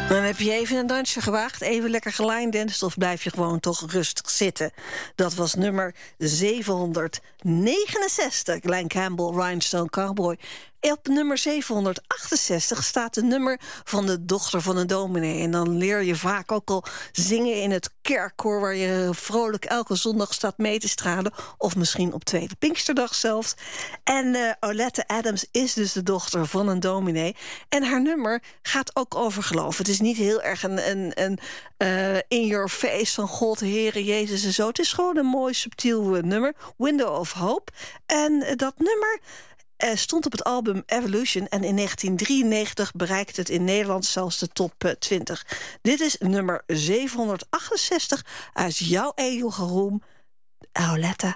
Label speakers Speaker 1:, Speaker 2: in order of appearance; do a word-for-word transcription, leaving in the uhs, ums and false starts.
Speaker 1: Dan heb je even een dansje gewaagd, even lekker gelijndanst, of blijf je gewoon toch rustig zitten. Dat was nummer zevenhonderdnegenenzestig, Glen Campbell, Rhinestone Cowboy. Op nummer zevenhonderdachtenzestig staat de nummer van de dochter van een dominee. En dan leer je vaak ook al zingen in het kerkkoor, waar je vrolijk elke zondag staat mee te stralen. Of misschien op Tweede Pinksterdag zelfs. En uh, Olette Adams is dus de dochter van een dominee. En haar nummer gaat ook over geloof. Het is niet heel erg een, een, een uh, in your face van God, Heere Jezus en zo. Het is gewoon een mooi subtiel uh, nummer. Window of Hope. En uh, dat nummer Uh, stond op het album Evolution. En in negentien drieënnegentig bereikte het in Nederland zelfs de top uh, twintig. Dit is nummer zevenhonderdachtenzestig uit jouw eeuwige roem, Olette